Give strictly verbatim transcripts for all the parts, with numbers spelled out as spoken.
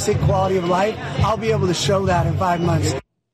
basic quality of life, I'll be able to show that in five months.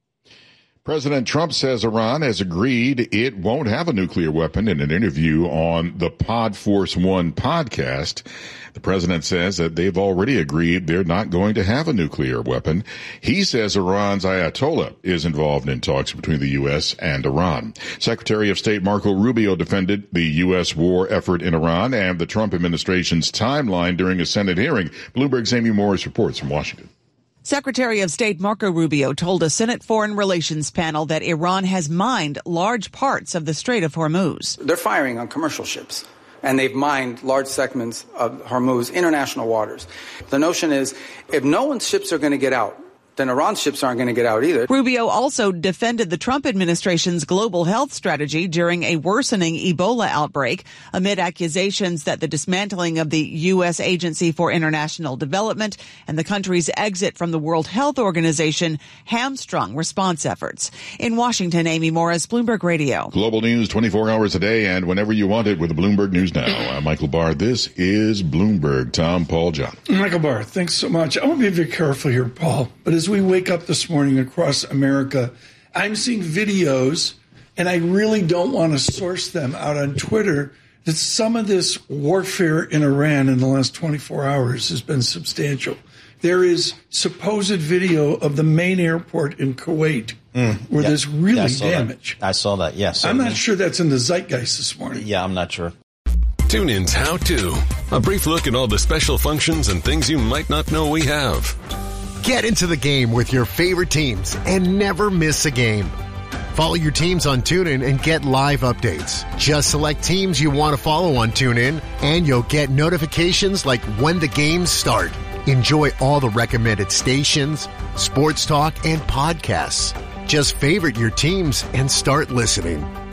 President Trump says Iran has agreed it won't have a nuclear weapon in an interview on the Pod Force One podcast. The president says that they've already agreed they're not going to have a nuclear weapon. He says Iran's Ayatollah is involved in talks between the U S and Iran. Secretary of State Marco Rubio defended the U S war effort in Iran and the Trump administration's timeline during a Senate hearing. Bloomberg's Amy Morris reports from Washington. Secretary of State Marco Rubio told a Senate Foreign Relations panel that Iran has mined large parts of the Strait of Hormuz. They're firing on commercial ships, and they've mined large segments of Hormuz, international waters. The notion is, if no one's ships are going to get out, then Iran's ships aren't going to get out either. Rubio also defended the Trump administration's global health strategy during a worsening Ebola outbreak amid accusations that the dismantling of the U S Agency for International Development and the country's exit from the World Health Organization hamstrung response efforts. In Washington, Amy Morris, Bloomberg Radio. Global news twenty-four hours a day and whenever you want it with Bloomberg News Now. I'm Michael Barr. This is Bloomberg. Tom, Paul, John. Michael Barr, thanks so much. I want to be very careful here, Paul, but as As we wake up this morning across America, I'm seeing videos, and I really don't want to source them out on Twitter, that some of this warfare in Iran in the last twenty-four hours has been substantial. There is supposed video of the main airport in Kuwait mm, where yeah, there's really yeah, I damage. That. I saw that, yes. I'm not sure that's in the zeitgeist this morning. Yeah, I'm not sure. Tune in's How To. A brief look at all the special functions and things you might not know we have. Get into the game with your favorite teams and never miss a game. Follow your teams on TuneIn and get live updates. Just select teams you want to follow on TuneIn, and you'll get notifications like when the games start. Enjoy all the recommended stations, sports talk, and podcasts. Just favorite your teams and start listening.